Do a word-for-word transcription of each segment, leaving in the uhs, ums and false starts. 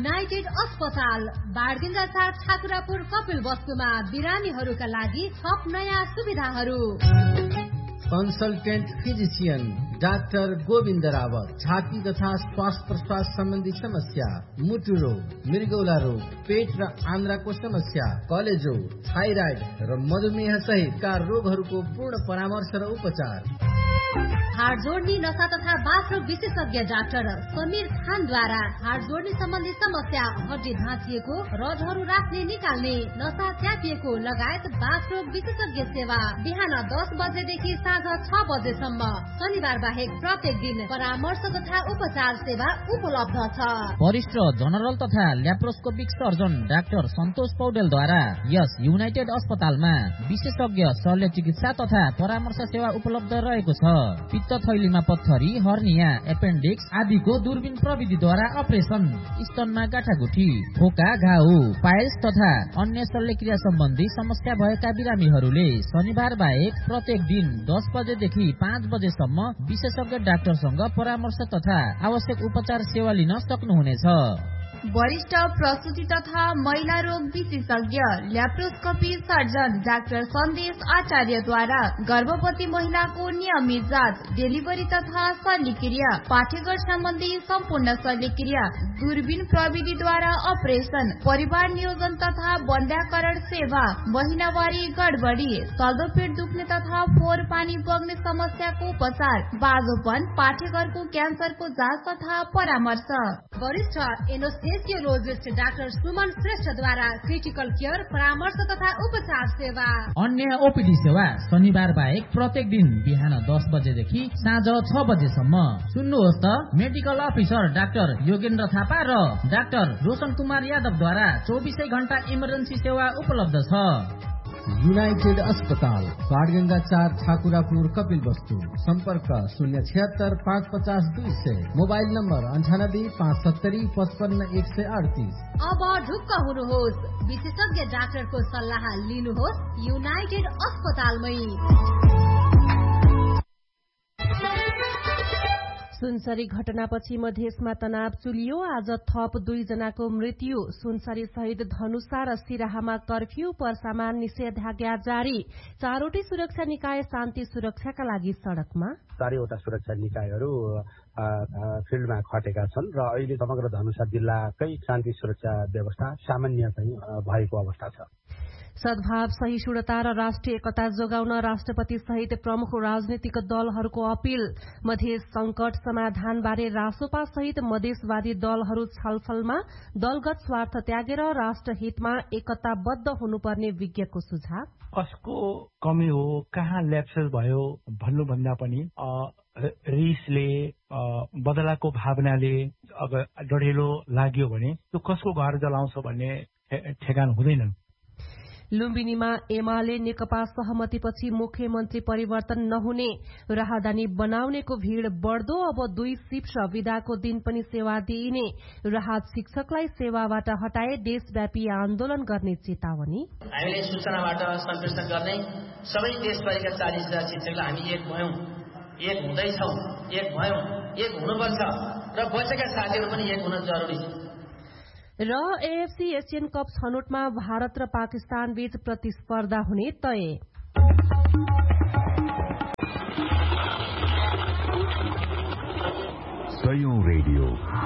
United अस्पताल बाडगंगा चार ठाकुरापुर कपिल वस्तुमा बिरामीहरूका लागि थप नयाँ सुविधाहरू। Consultant physician doctor Govind Rawat, छाती तथा श्वास प्रश्वास सम्बन्धी समस्या, मुटु रोग, मृगौला रोग, पेट र आन्द्राको समस्या, कलेजो, थाइराइड र मधुमेह सहितका रोगहरूको पूर्ण परामर्श र उपचार। हाड जोड्ने नसा तथा बाथरोग विशेषज्ञ डाक्टर समीर खानद्वारा हाड जोड्ने सम्बन्धी समस्या, हड्डी भाँचिएको, रडहरू राख्ने निकाल्ने, नसा च्यापिएको लगायत बाथरोग विशेषज्ञ सेवा बिहान दस बजेदेखि साँझ छ बजेसम्म, शनिबार बाहेक प्रत्येक दिन परामर्श तथा उपचार सेवा उपलब्ध छ। वरिष्ठ जनरल तथा ल्याप्रोस्कोपिक सर्जन डाक्टर सन्तोष पौडेलद्वारा यस युनाइटेड अस्पतालमा विशेषज्ञ शल्य चिकित्सा तथा परामर्श सेवा उपलब्ध रहेको छ। पित्त थैलीमा पत्थरी, हर्निया, एपेन्डिक्स आदिको दूरबीन प्रविधिद्वारा अपरेसन, स्तनमा गाँठागुठी, फोका, घाउ, पाइल्स तथा अन्य शल्यक्रिया सम्बन्धी समस्या भएका बिरामीहरूले शनिबार बाहेक प्रत्येक दिन दस बजेदेखि पाँच बजेसम्म विशेषज्ञ डाक्टरसँग परामर्श तथा आवश्यक उपचार सेवा लिन सक्नुहुनेछ। वरिष्ठ प्रसुति तथा महिला रोग विशेषज्ञ ल्याप्रोस्कोपी सर्जन डाक्टर सन्देश आचार्यद्वारा गर्भवती महिलाको नियमित जाँच, डेलिभरी तथा शल्यक्रिया, पाठेघर सम्बन्धी सम्पूर्ण शल्यक्रिया, दूरबीन प्रविधिद्वारा अपरेसन, परिवार नियोजन तथा बन्ध्याकरण सेवा, महिनावारी गडबडी, चल्दो पेट दुख्ने तथा फोहोर पानी बग्ने समस्याको उपचार, बाजोपन, पाठेघरको क्यान्सरको जाँच तथा परामर्श। वरिष्ठ एनेस्थेसियोलोजिस्ट डाक्टर सुमन श्रेष्ठद्वारा क्रिटिकल केयर, परामर्श तथा उपचार सेवा। अन्य ओपीडी सेवा शनिबार बाहेक प्रत्येक दिन बिहान दस बजेदेखि साँझ छ बजेसम्म। सुन्नुहोस् त, medical officer doctor Yogendra Thapa र डाक्टर रोशन कुमार यादवद्वारा चौबिसै घण्टा इमर्जेन्सी सेवा उपलब्ध छ। युनाइटेड अस्पताल बाडगंगा चार ठाकुरापुर कपिल वस्तु, सम्पर्क शून्य छिहत्तर पाँच पचास दुई सय, मोबाइल नम्बर अन्ठानब्बे पाँच सत्तरी पचपन्न एक सय अडतिस। अब ढुक्क हुनुहोस्, विशेषज्ञ डाक्टरको सल्लाह लिनुहोस् युनाइटेड अस्पतालमै। सुनसरी घटनापछि मधेसमा तनाव चुलियो। आज थप दुईजनाको मृत्यु। सुनसरी सहित धनुषा र सिराहामा कर्फ्यू, परसामान निषेधाज्ञा जारी। चारवटै सुरक्षा निकाय शान्ति सुरक्षाका लागि सड़कमा। चारैवटा सुरक्षा निकायहरू फिल्डमा खटेका छन् र अहिले समग्र धनुषा जिल्लाकै शान्ति सुरक्षा व्यवस्था सामान्य चाहिँ भएको अवस्था छ। सद्भाव, सहिष्णुता र राष्ट्रिय एकता जोगाउन राष्ट्रपति सहित प्रमुख राजनीतिक दलहरूको अपील। मधेस संकट समाधानबारे रासोपा सहित मधेसवादी दलहरू छलफलमा। दलगत स्वार्थ त्यागेर राष्ट्रहितमा एकताबद्ध हुनुपर्ने विज्ञको सुझाव। कसको कमी हो, कहाँ ल्याप्सेस भयो भन्नुभन्दा पनि रिसले, बदलाको भावनाले अगर डढेलो लाग्यो भने त्यो कसको घर जलाउँछ भन्ने ठेगान हुँदैन। लुम्बिनीमा एमाले नेकपा सहमतिपछि मुख्यमन्त्री परिवर्तन नहुने। राहदानी बनाउनेको भीड़ बढ्दो। अब दुई शिफ्ट विदाको दिन पनि सेवा दिइने। राहत शिक्षकलाई सेवाबाट हटाए देशव्यापी आन्दोलन गर्ने चेतावनी। हामीले सूचनाबाट सम्प्रेषण गर्ने सबै देशभरिका चालिस हजार शिक्षकलाई हामी एक भयौं, एक हुँदैछौं, एक भयौं, एक हुनुपर्छ र बचेका साथीहरू पनि एक हुन जरुरी छ। र एएफसी एसियन कप छनौटमा भारत र पाकिस्तान बीच प्रतिस्पर्धा हुने तय। सयौं रेडियो,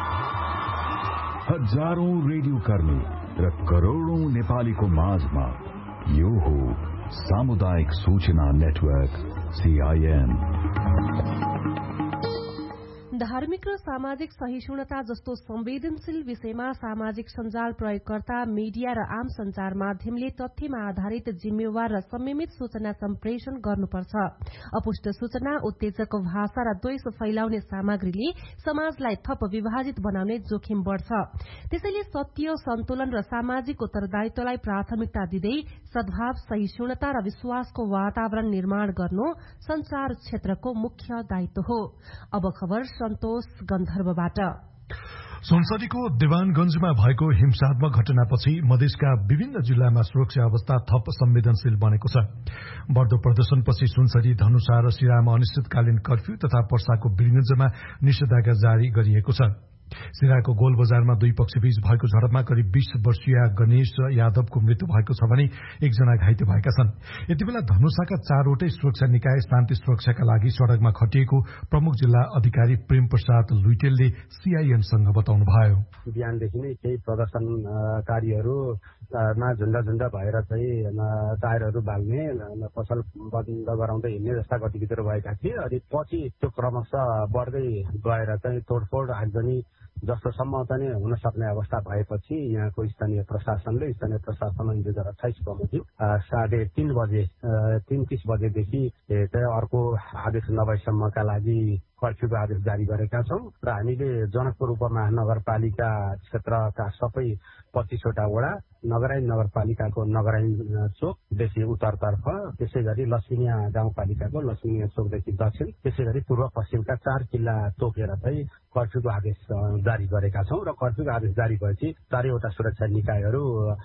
हजारौं रेडियो कर्मी र करोड़ौं नेपालीको माझमा यो हो सामुदायिक सूचना नेटवर्क सीआईएन। धार्मिक र सामाजिक सहिष्णुता जस्तो संवेदनशील विषयमा सामाजिक सञ्जाल प्रयोगकर्ता, मिडिया र आम संचार माध्यमले तथ्यमा आधारित जिम्मेवार र संयमित सूचना सम्प्रेषण गर्नुपर्छ। अपुष्ट सूचना, उत्तेजक भाषा र द्वेष फैलाउने सामग्रीले समाजलाई थप विभाजित बनाउने जोखिम बढ़छ। त्यसैले सत्य, सन्तुलन र सामाजिक उत्तरदायित्वलाई प्राथमिकता दिँदै सद्भाव, सहिष्णुता र विश्वासको वातावरण निर्माण गर्नु संचार क्षेत्रको मुख्य दायित्व हो। अब खबर सन्तोष गन्धर्वबाट। सुनसरीको देवानगंजमा भएको हिंसात्मक घटनापछि मधेसका विभिन्न जिल्लामा सुरक्षा अवस्था थप संवेदनशील बनेको छ। बढ़दो प्रदर्शनपछि सुनसरी, धनुषा र सिराहामा अनिश्चितकालीन कर्फ्यू तथा पर्साको वीरगंजमा निषेधाज्ञा जारी गरिएको छ। सिराको गोल बजारमा दुई पक्षबीच भएको झडपमा करिब बीस वर्षीय गणेश यादवको मृत्यु भएको छ भने एकजना घाइते भएका छन्। यति बेला धनुषाका चारवटै सुरक्षा निकाय शान्ति सुरक्षाका लागि सड़कमा खटिएको प्रमुख जिल्ला अधिकारी प्रेम प्रसाद लुइटेलले सीआईएनसँग बताउनुभयो। बिहानदेखि नै केही प्रदर्शनकारीहरू मा झुण्ड झुण्ड भएर चाहिँ टायरहरू बाल्ने, पसल बन्द गराउँदै हिँड्ने जस्ता गतिविधिहरू भएका थिए। अनि पछि त्यो क्रमशः बढ्दै गएर चाहिँ तोडफोड आगजनी जस्तोसम्म चाहिँ हुन सक्ने अवस्था भएपछि यहाँको स्थानीय प्रशासनले स्थानीय प्रशासन दुई हजार अठाइस बमोजिम साढे तीन बजे तीन तीस बजेदेखि चाहिँ अर्को आदेश नभएसम्मका लागि कर्फ्यूको आदेश जारी गरेका छौं र हामीले जनकपुर उपमहानगरपालिका क्षेत्रका सबै पच्चीसवटा वडा, नगरायन नगरपालिकाको नगरायन चोकदेखि उत्तरतर्फ, त्यसै गरी लक्ष्मीनिया गाउँपालिकाको लक्ष्मीनिया चोकदेखि दक्षिण, त्यसै गरी पूर्व पश्चिमका चार किल्ला तोकेर चाहिँ कर्फ्यूको आदेश जारी गरेका छौं र कर्फ्यूको आदेश जारी भएपछि चारैवटा सुरक्षा निकायहरू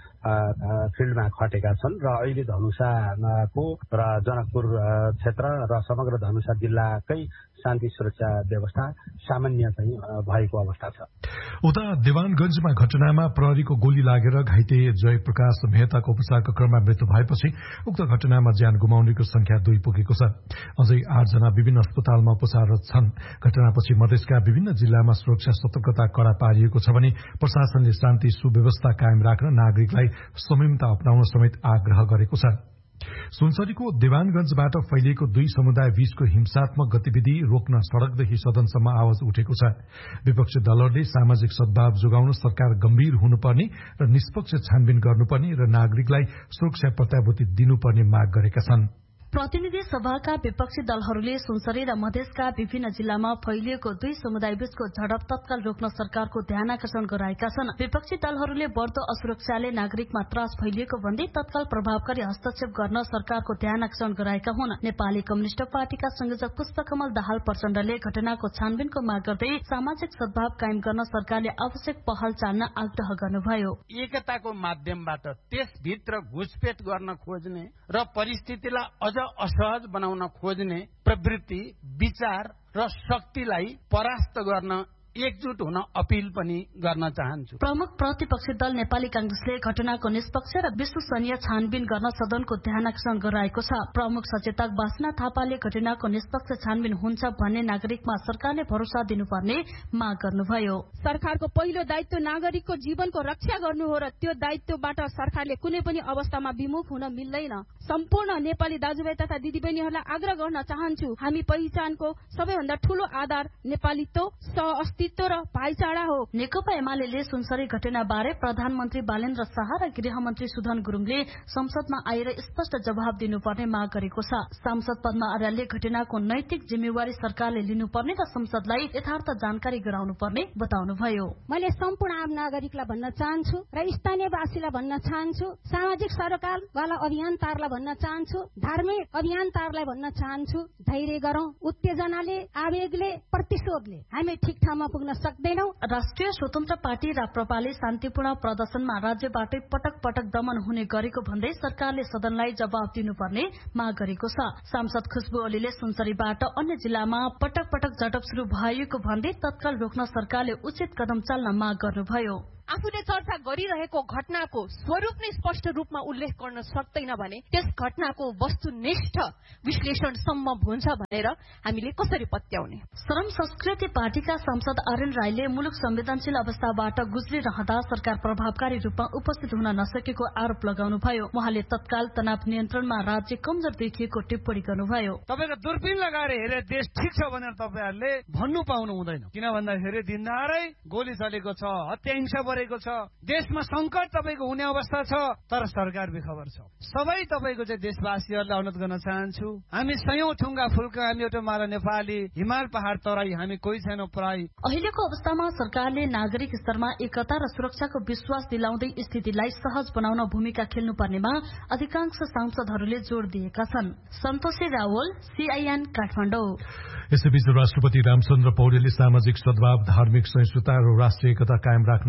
फिल्डमा खटेका छन् र अहिले धनुषाको र जनकपुर क्षेत्र र समग्र धनुषा जिल्लाकै शान्ति सुरक्षा व्यवस्था सामान्य चाहिँ भएको अवस्था छ। उता देवानगंजमा घटनामा प्रहरीको गोली लागेर घाइते जयप्रकाश मेहताको उपचारको क्रममा मृत्यु भएपछि उक्त घटनामा ज्यान गुमाउनेको संख्या दुई पुगेको छ। अझै आठजना विभिन्न अस्पतालमा उपचाररत छन्। घटनापछि मधेसका विभिन्न जिल्लामा सुरक्षा सतर्कता कड़ा पारिएको छ भने प्रशासनले शान्ति सुव्यवस्था कायम राख्न नागरिकलाई संयमता अपनाउन समेत आग्रह गरेको छ। सुनसरीको देवानगंजबाट फैलिएको दुई समुदाय बीचको हिंसात्मक गतिविधि रोक्न सड़कदेखि सदनसम्म आवाज उठेको छ। विपक्षी दलहरूले सामाजिक सद्भाव जोगाउन सरकार गम्भीर हुनुपर्ने र निष्पक्ष छानबिन गर्नुपर्ने र नागरिकलाई सुरक्षा प्रत्याभूति दिनुपर्ने माग गरेका छन्। प्रतिनिधि सभाका विपक्षी दलहरूले सुनसरी र मधेसका विभिन्न जिल्लामा फैलिएको दुई समुदाय बीचको झडप तत्काल रोक्न सरकारको ध्यान आकर्षण गराएका छन्। विपक्षी दलहरूले बढ़दो असुरक्षाले नागरिकमा त्रास फैलिएको भन्दै तत्काल प्रभावकारी हस्तक्षेप गर्न सरकारको ध्यान आकर्षण गराएका हुन्। नेपाली कम्युनिष्ट पार्टीका संयोजक पुष्पकमल दाहाल प्रचण्डले घटनाको छानबिनको माग गर्दै सामाजिक सद्भाव कायम गर्न सरकारले आवश्यक पहल चाल्न आग्रह गर्नुभयो। एकताको माध्यमबाट त्यसभित्र घुसपेट गर्न खोज्ने र परिस्थितिलाई अझ असहज बनाउन खोज्ने प्रवृत्ति, विचार र शक्तिलाई परास्त गर्न एकजुट हुन अपील पनि गर्न चाहन्छु। प्रमुख प्रतिपक्षी दल नेपाली कांग्रेसले घटनाको निष्पक्ष र विश्वसनीय छानबिन गर्न सदनको ध्यान आकर्षण गराएको छ। प्रमुख सचेतक बासना थापाले घटनाको निष्पक्ष छानबिन हुन्छ भन्ने नागरिकमा सरकारले भरोसा दिनुपर्ने माग गर्नुभयो। सरकारको पहिलो दायित्व नागरिकको जीवनको रक्षा गर्नु हो र त्यो दायित्वबाट सरकारले कुनै पनि अवस्थामा विमुख हुन मिल्दैन। सम्पूर्ण नेपाली दाजुभाइ तथा दिदीबहिनीहरूलाई आग्रह गर्न चाहन्छु, हामी पहिचानको सबैभन्दा ठूलो आधार नेपालीत्व, सह-अस्तित्व र भाइचारा हो। नेकपा एमाले सुनसरी घटनाबारे प्रधानमन्त्री बालेन्द्र शाह र गृहमन्त्री सुधन गुरुङले संसदमा आएर स्पष्ट जवाब दिनुपर्ने माग गरेको छ। सांसद पद्मा अर्यालले घटनाको नैतिक जिम्मेवारी सरकारले लिनुपर्ने र संसदलाई यथार्थ जानकारी गराउनुपर्ने बताउनुभयो। मैले सम्पूर्ण आम नागरिकलाई भन्न चाहन्छु र स्थानीयवासीलाई भन्न चाहन्छु, सामाजिक सरकारवाला अभियन्ताहरूलाई भन्न चाहन्छु, धार्मिक अभियन्ताहरूलाई भन्न चाहन्छु, धैर्य गरौं। उत्तेजनाले, आवेगले, प्रतिशोधले हामी ठिक ठाउँमा पुग्न सक्दैनौ। राष्ट्रिय स्वतन्त्र पार्टी राप्रपाले शान्तिपूर्ण प्रदर्शनमा राज्यबाटै पटक पटक दमन हुने गरेको भन्दै सरकारले सदनलाई जवाब दिनुपर्ने माग गरेको छ। सांसद खुशबु ओलीले सुनसरीबाट अन्य जिल्लामा पटक पटक झडप शुरू भएको भन्दै तत्काल रोक्न सरकारले उचित कदम चाल्न माग गर्नुभयो। आफूले चर्चा गरिरहेको घटनाको स्वरूप नै स्पष्ट रूपमा उल्लेख गर्न सक्दैन भने त्यस घटनाको वस्तुनिष्ठ विश्लेषण सम्भव हुन्छ भनेर हामीले कसरी पत्याउने? श्रम संस्कृति पार्टीका सांसद आर्यन राईले मुलुक संवेदनशील अवस्थाबाट गुज्रिरहँदा सरकार प्रभावकारी रूपमा उपस्थित हुन नसकेको आरोप लगाउनुभयो। उहाँले तत्काल तनाव नियन्त्रणमा राज्य कमजोर देखिएको टिप्पणी गर्नुभयो। तपाईको दूरबीन लगाएर हेरे देश ठिक छ भनेर तपाईहरुले भन्नु पाउनु हुँदैन, किन भन्दाखेरि दिनदारै गोली चलेको छ, हत्या हिंसा गरेको छ, देशमा संकट तपाईको हुने अवस्था छ, तर सरकार बेखबर छ। सबै तपाईको चाहिँ देशवासीहरूलाई अनुरोध गर्न चाहन्छु, हामी सयौं ठुङ्गा फुल्का, हामी एउटा माला नेपाली, हिमाल पहाड तराई, हामी कोही छैनौं पराई। अहिलेको अवस्थामा सरकारले नागरिक स्तरमा एकता र सुरक्षाको विश्वास दिलाउँदै स्थितिलाई सहज बनाउन भूमिका खेल्नुपर्नेमा अधिकांश सांसदहरूले जोड़ दिएका छन्। सन्तोषी रावल, सीआईएन काठमाडौँ। यसैबीच राष्ट्रपति रामचन्द्र पौडेलले सामाजिक सद्भाव, धार्मिक सहिष्णुता र राष्ट्रिय एकता कायम राख्न सबै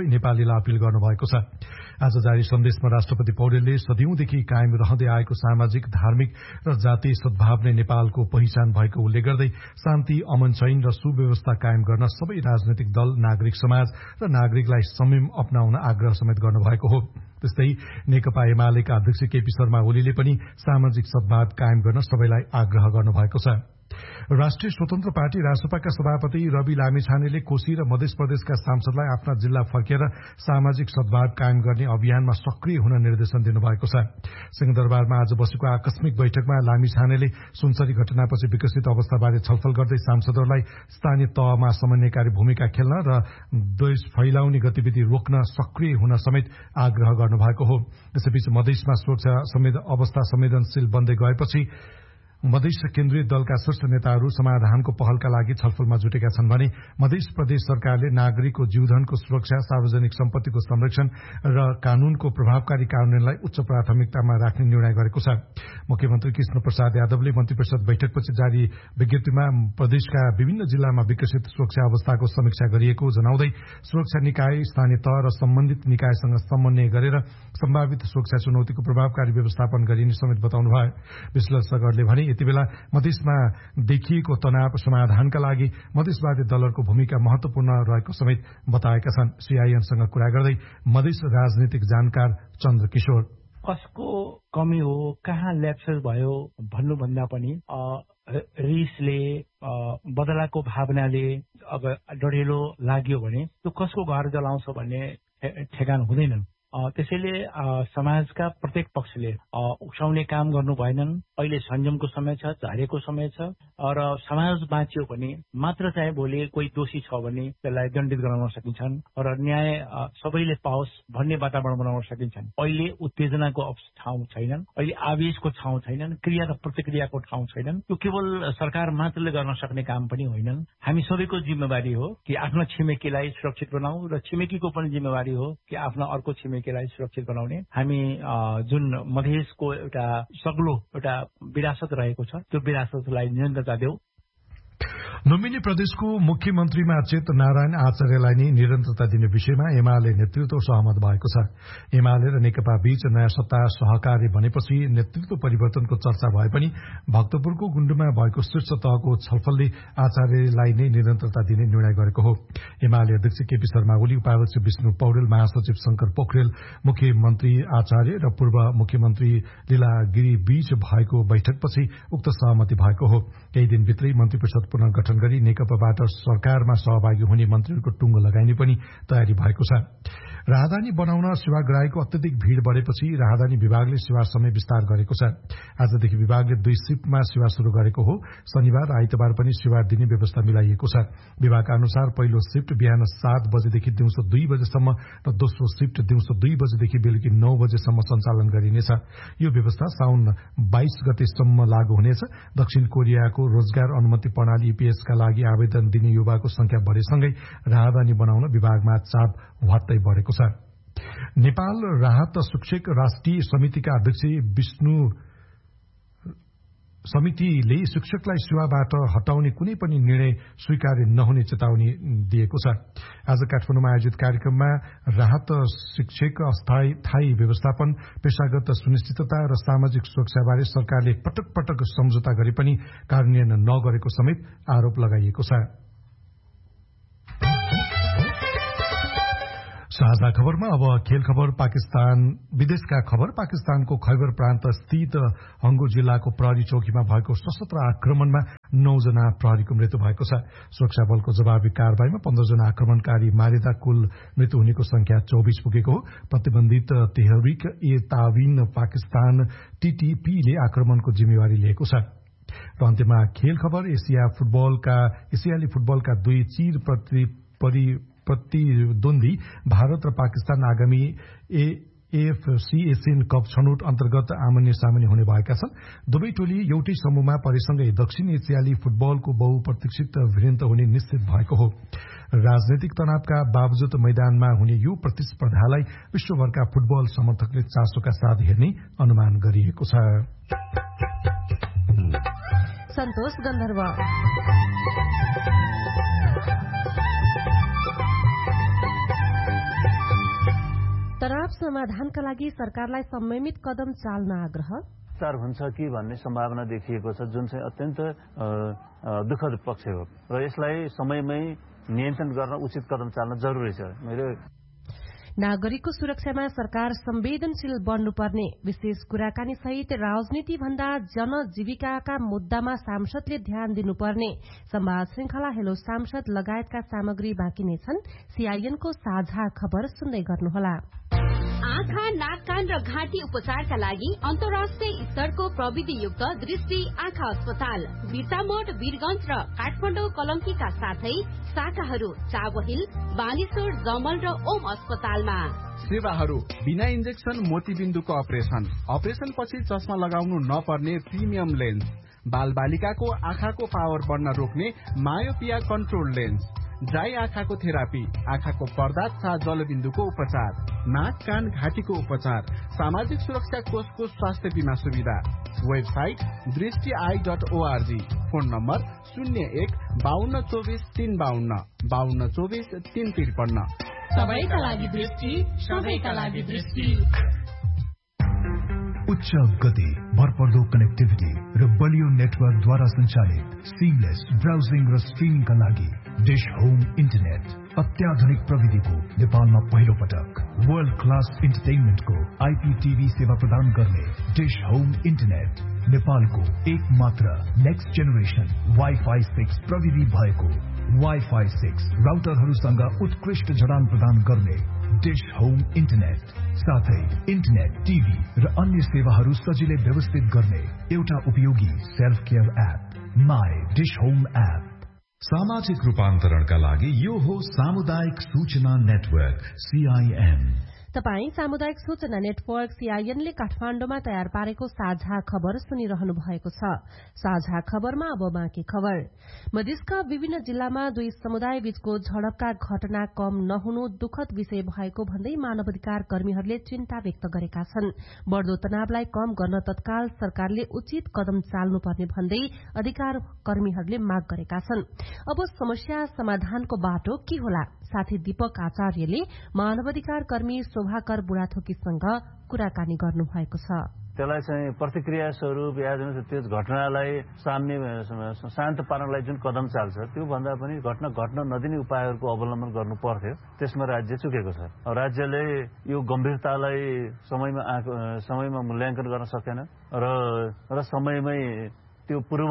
सबै नेपालीलाई अपील गर्नुभएको छ। आज जारी सन्देशमा राष्ट्रपति पौडेलले सदियौंदेखि कायम रहँदै आएको सामाजिक, धार्मिक र जातीय सद्भाव नै नेपालको पहिचान भएको उल्लेख गर्दै शान्ति, अमन चैन र सुव्यवस्था कायम गर्न सबै राजनैतिक दल, नागरिक समाज र नागरिकलाई संयम अपनाउन आग्रह समेत गर्नुभएको हो। त्यस्तै नेकपा एमालेका अध्यक्ष केपी शर्मा ओलीले पनि सामाजिक सद्भाव कायम गर्न सबैलाई आग्रह गर्नुभएको छ। राष्ट्रिय स्वतन्त्र पार्टी रासपाका सभापति रवि लामिछानेले कोशी र मध्य प्रदेशका सांसदलाई आफ्ना जिल्ला फर्केर सामाजिक सद्भाव कायम गर्ने अभियानमा सक्रिय हुन निर्देशन दिनुभएको छ। सिंहदरबारमा आज बसेको आकस्मिक बैठकमा लामिछानेले सुनसरी घटनापछि विकसित अवस्थाबारे छलफल गर्दै सांसदहरूलाई स्थानीय तहमा समन्वयकारी भूमिका खेल्न र देश फैलाउने गतिविधि रोक्न सक्रिय हुन समेत आग्रह गर्नुभएको हो। यसैबीच मधेसमा सुरक्षा अवस्था संवेदनशील बन्दै गएपछि मधेस केन्द्रीय दलका शीर्ष नेताहरू समाधानको पहलका लागि छलफलमा जुटेका छन् भने मध्य प्रदेश सरकारले नागरिकको जीवधनको सुरक्षा, सार्वजनिक सम्पत्तिको संरक्षण र कानूनको प्रभावकारी कार्यान्वयनलाई उच्च प्राथमिकतामा राख्ने निर्णय गरेको छ। मुख्यमन्त्री कृष्ण प्रसाद यादवले मन्त्रिपरिषद बैठकपछि जारी विज्ञप्तिमा प्रदेशका विभिन्न जिल्लामा विकसित सुरक्षा अवस्थाको समीक्षा गरिएको जनाउँदै सुरक्षा निकाय, स्थानीय तह र सम्बन्धित निकायसँग समन्वय गरेर सम्भावित सुरक्षा चुनौतीको प्रभावकारी व्यवस्थापन गरिने समेत बताउनुभयो। विश्लेषकहरूले भने यति बेला मधेसमा देखिएको तनाव समाधानका लागि मधेसवादी दलहरूको भूमिका महत्वपूर्ण रहेको समेत बताएका छन्। सीआईएनसँग कुरा गर्दै मधेस राजनीतिक जानकार चन्द्र किशोर, कसको कमी हो, कहाँ ल्याप्सेस भयो भन्नुभन्दा पनि रिसले, बदलाको भावनाले अब डढेलो लाग्यो भने त्यो कसको घर जलाउँछ भन्ने ठेगान हुँदैनन्। त्यसैले समाजका प्रत्येक पक्षले उक्साउने काम गर्नु भएनन्। अहिले संयमको समय छ, झारेको समय छ र समाज बाँचियो भने मात्र चाहिँ भोलि कोही दोषी छ भने त्यसलाई दण्डित गराउन सकिन्छन् र न्याय सबैले पाओस् भन्ने वातावरण बनाउन सकिन्छन्। अहिले उत्तेजनाको ठाउँ छैनन्, अहिले आवेशको ठाउँ छैनन्, क्रिया र प्रतिक्रियाको ठाउँ छैनन्। त्यो केवल सरकार मात्रले गर्न सक्ने काम पनि होइनन्। हामी सबैको जिम्मेवारी हो कि आफ्ना छिमेकीलाई सुरक्षित बनाऊ र छिमेकीको पनि जिम्मेवारी हो कि आफ्ना अर्को छिमेकी लाई सुरक्षित बनाउने। हामी जुन मधेसको एउटा सग्लो एउटा विरासत रहेको छ त्यो विरासतलाई निरन्तरता देऊ। लुम्बिनी प्रदेशको मुख्यमन्त्रीमा चेत नारायण आचार्यलाई नै निरन्तरता दिने विषयमा एमाले नेतृत्व सहमत भएको छ। एमाले र नेकपा बीच नयाँ सत्ता सहकारी बनेपछि नेतृत्व परिवर्तनको चर्चा भए पनि भक्तपुरको गुण्डुमा भएको शीर्ष तहको छलफलले आचार्यलाई नै निरन्तरता दिने निर्णय गरेको हो। एमाले अध्यक्ष केपी शर्मा ओली, उपाध्यक्ष विष्णु पौडेल, महासचिव शंकर पोखरेल, मुख्यमन्त्री आचार्य र पूर्व मुख्यमन्त्री लीला गिरी बीच भएको बैठकपछि उक्त सहमति भएको हो। केही दिनभित्रै मन्त्री परिषद पुनर्गठन गरी नेकपाबाट सरकारमा सहभागी हुने मन्त्रीहरूको टुङ्गो लगाइने पनि तयारी भएको छ। राहदानी बनाउन सेवाग्राहीको अत्यधिक भीड़ बढेपछि राहदानी विभागले सेवा समय विस्तार गरेको छ। आजदेखि विभागले दुई शिफ्टमा सेवा शुरू गरेको हो। शनिबार र आइतबार पनि सेवा दिने व्यवस्था मिलाइएको छ। विभागका अनुसार पहिलो शिफ्ट बिहान सात बजेदेखि दिउँसो दुई बजेसम्म र दोस्रो शिफ्ट दिउँसो दुई बजेदेखि बेलुकी नौ बजेसम्म सञ्चालन गरिनेछ। यो व्यवस्था साउन बाइस गतेसम्म लागू हुनेछ। दक्षिण कोरियाको रोजगार अनुमति प्रणाली ईपीएसका लागि आवेदन दिने युवाको संख्या बढेसँगै राहदानी बनाउन विभागमा चाप वात्तै बढेको छ। नेपाल राहत शिक्षक राष्ट्रिय समितिका अध्यक्ष विष्णु समितिले शिक्षकलाई सेवाबाट हटाउने कुनै पनि निर्णय स्वीकार्य नहुने चेतावनी दिएको छ। आज काठमाडौँमा आयोजित कार्यक्रममा राहत शिक्षक अस्थायी व्यवस्थापन, पेशागत सुनिश्चितता र सामाजिक सुरक्षाबारे सरकारले पटक पटक सम्झौता गरे पनि कार्यान्वयन नगरेको समेत आरोप लगाइएको छ। साझा खबरमा अब खेल खबर। पाकिस्तान विदेशका खबर। पाकिस्तानको खैबर प्रान्त स्थित हंगु जिल्लाको प्रहरी चौकीमा भएको सशस्त्र आक्रमणमा नौ जना प्रहरीको मृत्यु भएको छ। सुरक्षा बलको जवाबी कारवाहीमा पन्ध्र जना आक्रमणकारी मारिँदा कुल मृत्यु हुनेको संख्या चौबिस पुगेको हो। प्रतिबन्धित तेहरिक ए ताविन पाकिस्तान टीटीपीले आक्रमणको जिम्मेवारी लिएको छ। र अन्त्यमा खेल खबर। एसिया फुटबलका एसियाली फुटबलका दुई चिर परि प्रतिद्वन्दी भारत र पाकिस्तान आगामी एएफसी एसियन कप छनौट अन्तर्गत आमन्य सामन्य हुने भएका छन्। दुवै टोली एउटै समूहमा परेसँगै दक्षिण एसियाली फुटबलको बहुप्रतीक्षित भिडन्त हुने निश्चित भएको हो। राजनैतिक तनावका बावजुद मैदानमा हुने यो प्रतिस्पर्धालाई विश्वभरका फुटबल समर्थकले चासोका साथ हेर्ने अनुमान गरिएको छ। सन्तोष गन्धर्व तनाव समाधानका लागि सरकारलाई संयमित कदम चाल्न आग्रह विस्तार हुन्छ कि भन्ने सम्भावना देखिएको छ, जुन चाहिँ अत्यन्त दुःखद पक्ष हो र यसलाई समयमै नियन्त्रण गर्न उचित कदम चाल्न जरुरी छ। मैले नागरिकको सुरक्षामा सरकार संवेदनशील बन्नुपर्ने विशेष कुराकानी सहित राजनीति भन्दा जनजीविकाका मुद्दामा सांसदले ध्यान दिनुपर्ने संवाद श्रृंखला हेलो सांसद लगायतका सामग्री बाँकी नै छन्। सीआईएनको साझा खबर सुन्दै गर्नुहोला। आँखा, नाक, कान र घाँटी उपचारका लागि अन्तर्राष्ट्रिय स्तरको प्रविधियुक्त दृष्टि आँखा अस्पताल बिर्तामोड, वीरगंज र काठमाडौँ कलंकीका साथै शाखाहरू चाबहिल, बानेश्वर, जमल र ओम अस्पतालमा। सेवाहरू बिना इन्जेक्सन मोतीबिन्दुको अपरेसन, अपरेसन पछि चस्मा लगाउनु नपर्ने प्रिमियम लेन्स, बाल बालिकाको आँखाको पावर बढ्न रोक्ने मायोपिया कन्ट्रोल लेन्स, ड्राई आँखाको थेरापी, आँखाको पर्दा तथा जलबिन्दुको उपचार, नाक, कान, घाँटीको उपचार, सामाजिक सुरक्षा कोषको स्वास्थ्य बीमा सुविधा। वेबसाइट दृष्टि I dot ORG. Phone number शून्य एक बाहन्न चौबिस तीन बाहन्न बाहन्न चौबिस तीन त्रिपन्न। सबैका लागि दृष्टि, सबैका लागि दृष्टि। उच्च गति, भरपर्दो कनेक्टिभिटी र बलियो नेटवर्कद्वारा सञ्चालित सिमलेस ब्राउजिङ र स्ट्रिमिङका लागि डिश होम इन्टरनेट अत्याधुनिक प्रविधिको नेपालमा पहिलो पटक वर्ल्ड क्लास इन्टरटेनमेन्टको आइपीटीभी सेवा प्रदान गर्ने डिश होम इन्टरनेट नेपालको एक मात्र नेक्स्ट जेनेरेसन वाइफाई सिक्स प्रविधि भएको वाइफाई सिक्स राउटरहरूसँग उत्कृष्ट जडान प्रदान गर्ने डिश होम इन्टरनेट, साथै इन्टरनेट, टिभी र अन्य सेवाहरू सजिलै व्यवस्थित गर्ने एउटा उपयोगी self care app my dish home app. सामाजिक रूपान्तरणका लागि यो हो सामुदायिक सूचना नेटवर्क सीआईएन। तपाई सामुदायिक सूचना नेटवर्क सीआईएनले काठमाडौँमा तयार पारेको साझा खबर सुनिरहनु भएको छ। साझा खबरमा अब बाँकी खबर। मधेसका विभिन्न जिल्लामा दुई समुदाय बीचको झडपका घटना कम नहुनु दुखद विषय भएको भन्दै मानवाधिकार कर्मीहरूले चिन्ता व्यक्त गरेका छन्। बढ़दो तनावलाई कम गर्न तत्काल सरकारले उचित कदम चाल्नुपर्ने भन्दै अधिकार कर्मीहरूले माग गरेका छन्। अब समस्या समाधानको बाटो के होला? साथी दीपक आचार्यले मानवाधिकार कर्मी शोभाकर बुढाथोकीसँग कुराकानी गर्नु भएको छ। त्यसलाई चाहिँ प्रतिक्रिया स्वरूप या जुन त्यो घटनालाई साम्य शान्त पार्नलाई जुन कदम चाल्छ त्यो भन्दा पनि घटना घट्न नदिने उपायहरूको अवलम्बन गर्नु पर्थ्यो। त्यसमा राज्य चुकेको छ। राज्यले यो गम्भीरतालाई समयमा समयमा मूल्याङ्कन गर्न सकेन र र समयमै त्यो पूर्व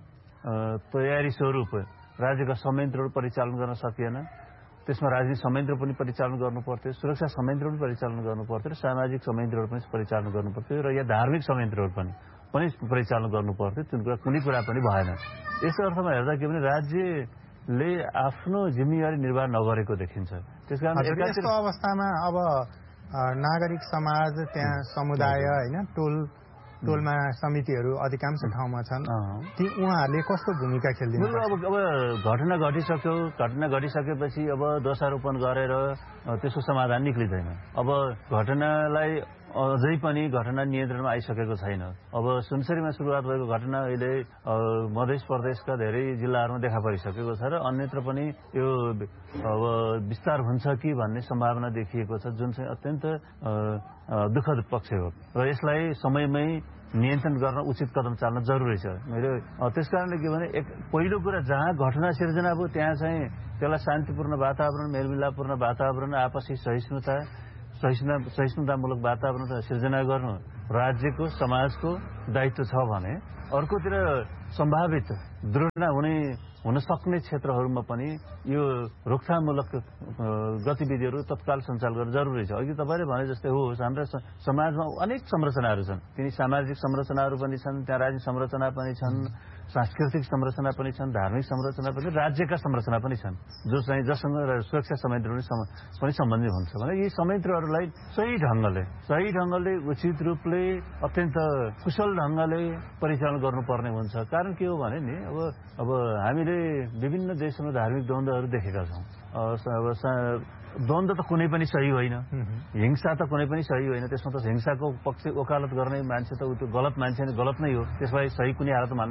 तयारी स्वरूप राज्यका संयन्त्रहरू परिचालन गर्न सकिएन। त्यसमा राजनीतिक संयन्त्र पनि परिचालन गर्नु पर्थ्यो, सुरक्षा संयन्त्र पनि परिचालन गर्नु पर्थ्यो र सामाजिक संयन्त्रहरू पनि परिचालन गर्नु पर्थ्यो र या धार्मिक संयन्त्रहरू पनि पनि परिचालन गर्नु पर्थ्यो। जुन कुरा कुनै कुरा पनि भएन। यस अर्थमा हेर्दा के भने राज्यले आफ्नो जिम्मेवारी निर्वाह नगरेको देखिन्छ। त्यसकारण यस्तो अवस्थामा अब नागरिक समाज, त्यहाँ समुदाय होइन, टोल टोलमा समितिहरू अधिकांश ठाउँमा छन्, ती उहाँहरूले कस्तो भूमिका खेल्दिनु? अब अब घटना घटिसक्यो, घटना घटिसकेपछि अब दोषारोपण गरेर त्यसको समाधान निक्लिँदैन। अब घटनालाई अझै पनि घटना नियन्त्रणमा आइसकेको छैन। अब सुनसरीमा सुरुवात भएको घटना अहिले मध्य प्रदेशका धेरै जिल्लाहरूमा देखा परिसकेको छ र अन्यत्र पनि यो अब विस्तार हुन्छ कि भन्ने सम्भावना देखिएको छ, जुन चाहिँ अत्यन्त दुःखद पक्ष हो र यसलाई समयमै नियन्त्रण गर्न उचित कदम चाल्न जरुरी छ। मैले त्यसकारणले के भने एक पहिलो कुरा जहाँ घटना सिर्जना भयो त्यहाँ चाहिँ त्यसलाई शान्तिपूर्ण वातावरण, मेलमिलापपूर्ण वातावरण, आपसी सहिष्णुता सहिष्णुता सहिष्णुतामूलक वातावरण सिर्जना गर्नु राज्यको समाजको दायित्व छ भने अर्कोतिर सम्भावित दुर्घटना हुने हुन सक्ने क्षेत्रहरूमा पनि यो रोकथाममूलक गतिविधिहरू तत्काल सञ्चालन गर्न जरुरी छ। अघि तपाईँले भने जस्तै हो, हाम्रा समाजमा अनेक संरचनाहरू छन्। तिनी सामाजिक संरचनाहरू पनि छन्, त्यहाँ राजनीतिक संरचना पनि छन्, सांस्कृतिक संरचना पनि छन्, धार्मिक संरचना पनि, राज्यका संरचना पनि छन्, जो चाहिँ जससँग सुरक्षा संयन्त्रहरू पनि सम्बन्धित हुन्छ भने यी संयन्त्रहरूलाई सही ढङ्गले सही ढङ्गले उचित रूपले अत्यन्त कुशल ढङ्गले परिचालन गर्नुपर्ने हुन्छ। कारण के हो भने नि अब अब हामीले विभिन्न देशमा धार्मिक द्वन्द्वहरू देखेका छौँ। द्वन्द्व त कुनै पनि सही होइन, हिंसा त कुनै पनि सही होइन। त्यसमा त हिंसाको पक्ष वकालत गर्ने मान्छे त ऊ त्यो गलत मान्छे गलत नै हो, त्यसलाई सही कुनै हालत मान्न सकिँदैन।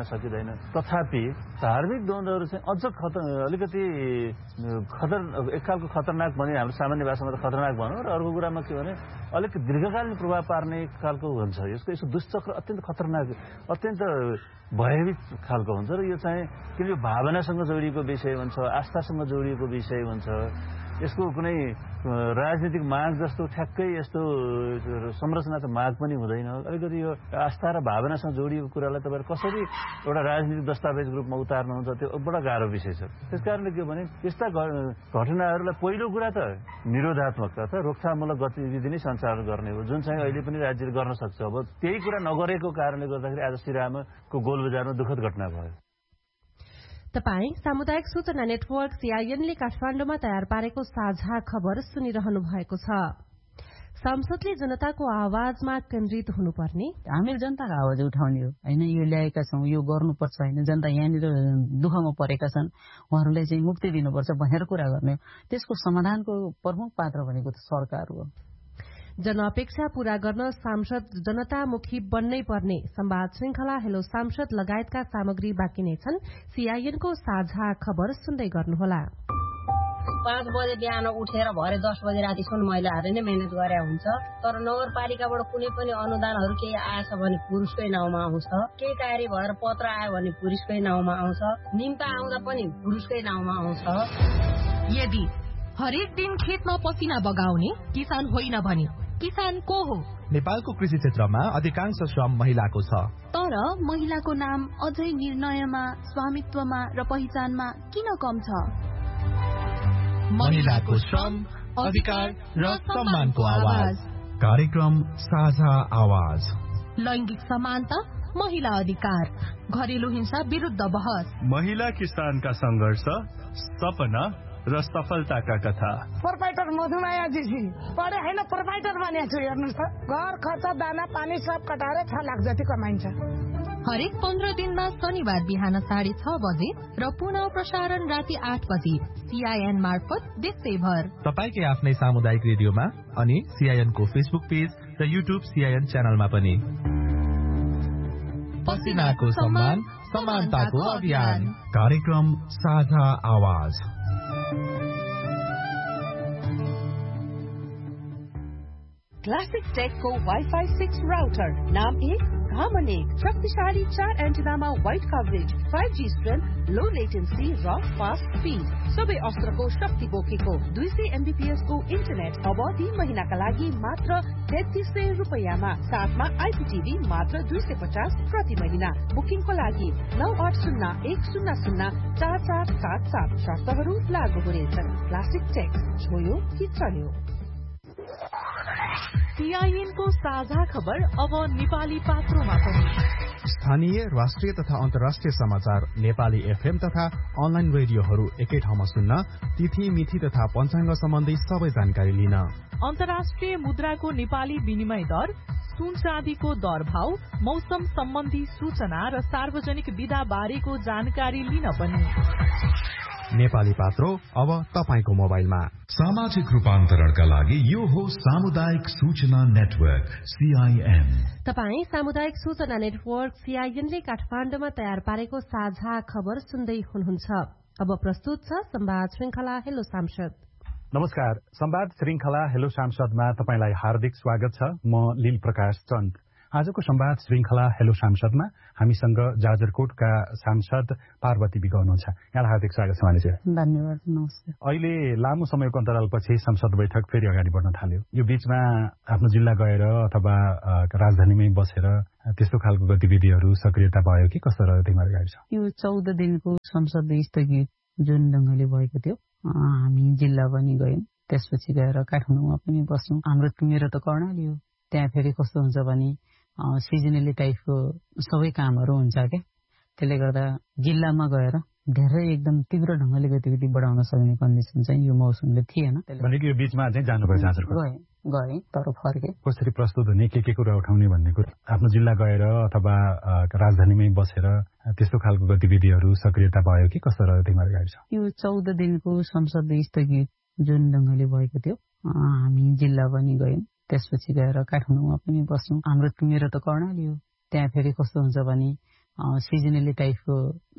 छैन। तथापि धार्मिक द्वन्द्वहरू चाहिँ अझ खतर अलिकति खतर एक खालको खतरनाक भने हाम्रो सामान्य भाषामा त खतरनाक भनौँ र अर्को कुरामा के भने अलिक दीर्घकालीन प्रभाव पार्ने खालको हुन्छ। यसको यसको दुष्चक्र अत्यन्त खतरनाक अत्यन्त भयभीत खालको हुन्छ र यो चाहिँ किन यो भावनासँग जोडिएको विषय हुन्छ, आस्थासँग जोडिएको विषय हुन्छ। यसको कुनै राजनीतिक माग जस्तो ठ्याक्कै यस्तो संरचना त माग पनि हुँदैन। अलिकति यो आस्था र भावनासँग जोडिएको कुरालाई तपाईँहरू कसरी एउटा राजनीतिक दस्तावेजको रूपमा उतार्नुहुन्छ त्यो बडा गाह्रो विषय छ। त्यस कारणले के भने यस्ता घटनाहरूलाई पहिलो कुरा त निरोधात्मक अथवा रोकथाममूलक गतिविधि नै सञ्चालन गर्ने हो, जुन चाहिँ अहिले पनि राज्यले गर्न सक्छ। अब त्यही कुरा नगरेको कारणले गर्दाखेरि आज श्रीरामको गोलबजारमा दुःखद घटना भयो। तपाई सामुदायिक सूचना नेटवर्क सीआईएनले काठमाडौँमा तयार पारेको साझा खबर सुनिरहनु भएको छ। संसदले जनताको आवाजमा केन्द्रित हुनुपर्ने, हामीले जनताको आवाज उठाउने हो होइन, यो ल्याएका छौँ यो गर्नुपर्छ होइन, जनता यहाँनिर दुःखमा परेका छन् उहाँहरूलाई चाहिँ मुक्ति दिनुपर्छ भनेर कुरा गर्ने हो। त्यसको समाधानको प्रमुख पात्र भनेको त सरकार हो। जनअपेक्षा पूरा गर्न सांसद जनतामुखी बन्नै पर्ने संवाद श्रृंखला हेलो सांसद लगायतका सामग्री बाँकी नै छन्। सीआईएनको साझा खबर सुन्दै गर्नुहोला। पाँच बजे बिहान उठेर भरे दस बजे रातिसम्म महिलाहरूले नै मेहनत गरे हुन्छ, तर नगरपालिकाबाट कुनै पनि अनुदानहरू केही आएछ भने पुरुषकै नाउँमा आउँछ, केही कार्य भएर पत्र आयो भने पुरुषकै नाउँमा आउँछ, निम्ता आउँदा पनि पुरुषकै नाउँमा आउँछ। यदि हरेक दिन खेतमा पसिना बगाउने किसान होइन भने किसान को हो? नेपालको कृषि क्षेत्रमा अधिकांश श्रम महिलाको छ, तर महिलाको नाम अझै निर्णयमा, स्वामित्वमा र पहिचानमा किन कम छ? महिलाको श्रम, अधिकार र सम्मानको आवाज। कार्यक्रम साझा आवाज। लैंगिक समानता, महिला अधिकार, घरेलु हिंसा विरुद्ध बहस, महिला किसानका संघर्ष, सपना र सफलताका कथा। प्रोपाइटर मधुमाया जी पढे होइन प्रोपाइटर बनेको छु। हेर्नुहोस् त घर खर्च दाना पानी सब कटाएर छ लाख जति कमाइन्छ। हरेक पन्ध्र दिनमा शनिबार बिहान साढे छ बजे र पुनः प्रसारण राति आठ बजे सीआईएन मार्फत देशैभर तपाईँकै आफ्नै सामुदायिक रेडियोमा अनि सीआईएनको फेसबुक पेज र युट्युब सीआईएन च्यानलमा पनि। पसिनाको सम्मान, समानताको अभियान। कार्यक्रम साझा आवाज। क्लासिक टेकको वाइफाई सिक्स राउटर, नाम एक काम अनेक, शक्तिशाली चार एन्टिनामा wide coverage, five G strength, लो लेटेन्सी र फास्ट स्पिड, सबै अस्त्रको शक्ति बोकेको दुई सय एमबीपीएस को इन्टरनेट अब तीन महिनाका लागि मात्र तेत्तीस सय रुपियाँमा, साथमा आइपीटीभी मात्र दुई सय पचास प्रति महिना। बुकिङको लागि नौ आठ शून्य एक शून्य शून्य चार चार सात सात। शर्तहरू लागू हुनेछन्। क्लासिक टेक, छोयो कि चल्यो। सीआईएनको साझा खबर अब नेपाली पात्रोमा पनि। स्थानीय, राष्ट्रिय तथा अन्तर्राष्ट्रिय समाचार नेपाली एफएम तथा अनलाइन रेडियोहरू एकै ठाउँमा सुन्न, तिथि मिति तथा पञ्चाङ्ग सम्बन्धी सबै जानकारी लिन। अन्तर्राष्ट्रिय मुद्राको नेपाली विनिमय दर, सुन चाँदीको दर भाव, मौसम सम्बन्धी सूचना र सार्वजनिक विधा बारेको जानकारी लिन पनि। नेपाली पात्रो अब तपाईको मोबाइलमा। सामाजिक रूपान्तरणका लागि यो हो सामुदायिक सूचना नेटवर्क सीआईएन। तपाई सामुदायिक सूचना नेटवर्क सीआईएनले काठमाडौँमा तयार पारेको साझा खबर सुन्दै हुनुहुन्छ। अब प्रस्तुत छ संवाद श्रृंखला हेलो सांसद। नमस्कार, संवाद श्रृंखला हेलो सांसदमा तपाईलाई हार्दिक स्वागत छ। म लील प्रकाश चन्द। आजको संवाद श्रृंखला हेलो सांसदमा हामीसँग जाजरकोटका सांसद पार्वती विक हुनुहुन्छ। यहाँलाई हार्दिक स्वागत छ मानिस। धन्यवाद, नमस्कार। अहिले लामो समयको अन्तरालपछि संसद बैठक फेरि अगाडि बढ्न थाल्यो। यो बीचमा आफ्नो जिल्ला गएर अथवा राजधानीमै बसेर त्यस्तो खालको गतिविधिहरू सक्रियता भयो कि कस्तो रह्यो तिमीहरू गाडी छ? यो चौध दिनको संसद स्थगित जुन ढङ्गले भएको थियो, हामी जिल्ला पनि गयौँ, त्यसपछि गएर काठमाडौँमा पनि बस्यौँ। हाम्रो मेरो त कर्णाली हो, त्यहाँ फेरि कस्तो हुन्छ भने सिजनली टाइपको सबै कामहरू हुन्छ क्या, त्यसले गर्दा जिल्लामा गएर धेरै एकदम तीव्र ढङ्गले गतिविधि बढाउन सक्ने कन्डिसन चाहिँ यो मौसमले थिएन। भनेको यो बीचमा चाहिँ जानुभयो जाजरकोट? गएँ गएँ तर फर्केँ। कसरी प्रस्तुत हुने, के के कुरा उठाउने भन्ने कुरा, आफ्नो जिल्ला गएर अथवा राजधानीमै बसेर त्यस्तो खालको गतिविधिहरू सक्रियता भयो कि कस्तो रह्यो तिमीहरू गाडी छ? यो चौध दिनको संसद स्थगित जुन ढङ्गले भएको थियो, हामी जिल्ला पनि गयौँ, त्यसपछि गएर काठमाडौँमा पनि बस्यौँ। हाम्रो मेरो त कर्णाली हो, त्यहाँ फेरि कस्तो हुन्छ भने सिजनली टाइपको